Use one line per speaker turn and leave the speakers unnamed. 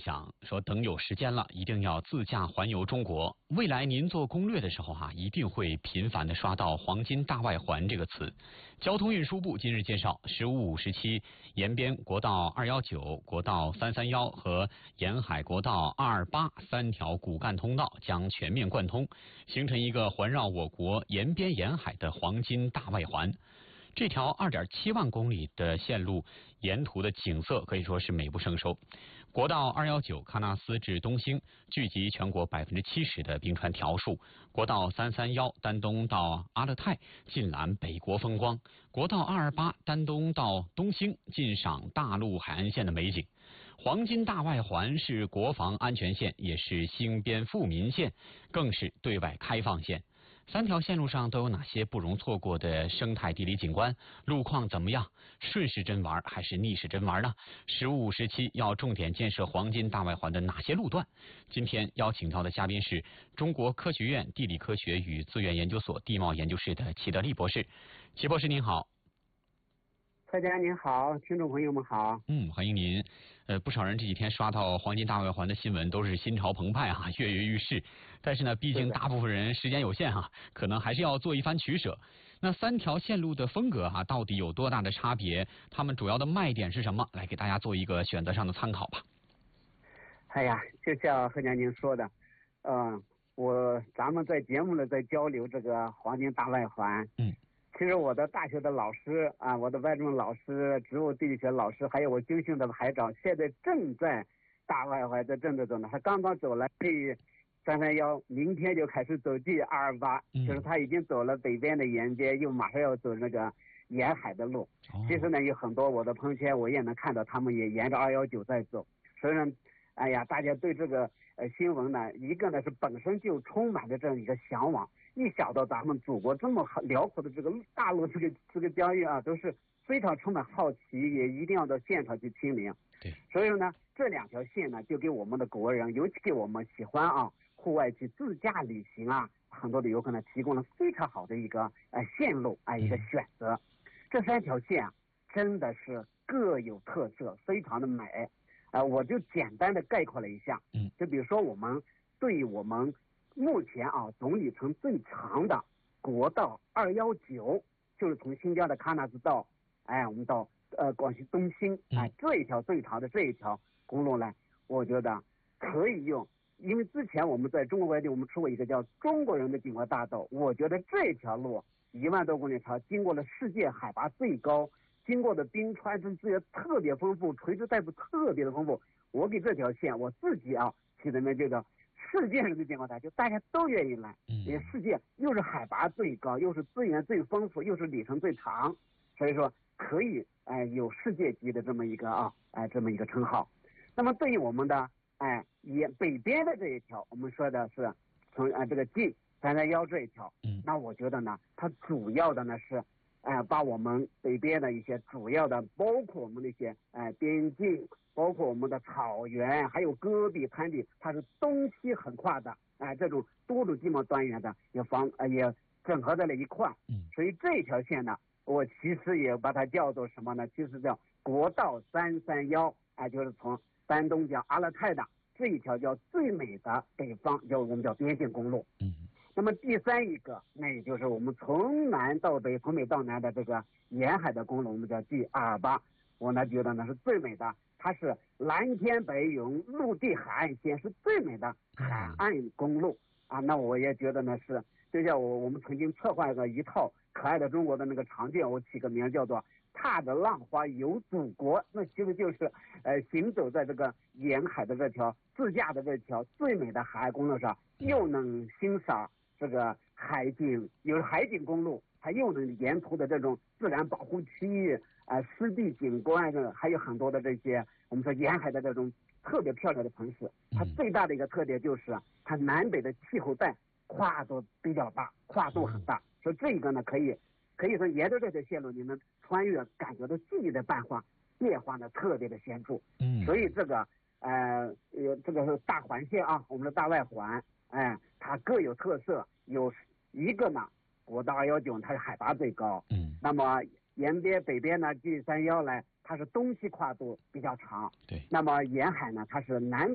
享，说等有时间了，一定要自驾环游中国。未来您做攻略的时候一定会频繁地刷到黄金大外环这个词。交通运输部今日介绍，15、57延边国道219、国道331和沿海国道228三条骨干通道将全面贯通，形成一个环绕我国沿边沿海的黄金大外环。这条2.7万公里的线路沿途的景色可以说是美不胜收。国道219喀纳斯至东兴聚集全国70%的冰川条数，国道331丹东到阿勒泰尽览北国风光，国道228丹东到东兴尽赏大陆海岸线的美景。黄金大外环是国防安全线，也是兴边富民线，更是对外开放线。3条线路上都有哪些不容错过的生态地理景观？路况怎么样？顺时针玩还是逆时针玩呢？15、57要重点建设黄金大外环的哪些路段？今天邀请到的嘉宾是中国科学院地理科学与资源研究所地貌研究室的齐德利博士。齐博士您好。
大家您好，听众朋友们好。
欢迎您。不少人这几天刷到黄金大外环的新闻，都是心潮澎湃跃跃欲试。但是呢，毕竟大部分人时间有限可能还是要做一番取舍。那3条线路的风格到底有多大的差别？它们主要的卖点是什么？来给大家做一个选择上的参考吧。
哎呀，就像何家您说的，咱们在节目里在交流这个黄金大外环。其实我的大学的老师我的外政老师、植物地理学老师，还有我军训的排长，现在正在大外环在正在走呢。他刚刚走了G331，明天就开始走 G228，就是他已经走了北边的沿边，又马上要走那个沿海的路。其实呢，有很多我的朋友圈我也能看到，他们也沿着219在走。所以呢，哎呀，大家对这个新闻呢，一个呢是本身就充满着这样一个向往。一想到咱们祖国这么辽阔的这个大陆这个疆域都是非常充满好奇，也一定要到现场去亲临。
对，
所以说呢，这2条线呢，就给我们的国人，尤其给我们喜欢户外去自驾旅行很多的游客呢，提供了非常好的一个线路一个选择。这3条线真的是各有特色，非常的美。我就简单的概括了一下。就比如说对于我们目前总里程最长的国道219，就是从新疆的喀纳斯到我们到广西东兴这一条最长的这一条公路呢，我觉得可以用。因为之前我们在中国外地我们出过一个叫中国人的景观大道，我觉得这条路1万多公里长，经过了世界海拔最高，经过的冰川资源特别丰富，垂直带幅特别的丰富。我给这条线我自己起的名就叫世界人的景观大道，就大家都愿意来。因为世界又是海拔最高，又是资源最丰富，又是里程最长，所以说可以有世界级的这么一个这么一个称号。那么对于我们的也北边的这一条，我们说的是从这个 G331这一条，那我觉得呢，它主要的呢是把我们北边的一些主要的，包括我们那些边境，包括我们的草原，还有戈壁滩地，它是东西横跨的这种多种地貌端源的也整合在了一块。所以这条线呢，我其实也把它叫做什么呢？其实叫国道331，就是从丹东叫阿勒泰的这一条叫最美的北方，我们叫边境公路。那么第3一个，那也就是我们从南到北，从北到南的这个沿海的公路，我们叫 G228。我呢觉得呢是最美的，它是蓝天白云，陆地海岸线，是最美的海岸公路那我也觉得呢是，就像我们曾经策划了一套可爱的中国的那个长卷，我起个名叫做踏着浪花游祖国。那其实就是行走在这个沿海的这条自驾的这条最美的海岸公路上，又能欣赏这个海景，有海景公路，它又能沿途的这种自然保护区域湿地景观，还有很多的这些我们说沿海的这种特别漂亮的城市。它最大的一个特点就是它南北的气候带跨度比较大，跨度很大。所以这个呢可以说沿着这条线路，你们穿越感觉到记忆的变化呢特别的显著。所以这个这个是大环线我们的大外环，它各有特色。有一个呢，国道219它是海拔最高，那么沿边北边呢 G331呢，它是东西跨度比较长，
对，
那么沿海呢它是南